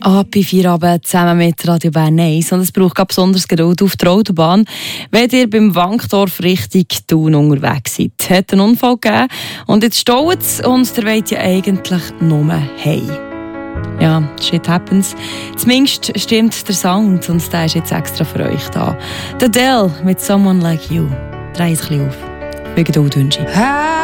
ab bei Feierabend zusammen mit Radio Bern 1. Und es braucht besonders Geduld auf der Autobahn, wenn ihr beim Wankdorf Richtung Thun unterwegs seid. Es hat einen Unfall gegeben und jetzt staut es und ihr wollt ja eigentlich nur heim. Ja, shit happens. Zumindest stimmt der Sound und der ist jetzt extra für euch da. Der Adele mit Someone Like You. Dreh es ein bisschen auf. Viel Geduld wünsche ich.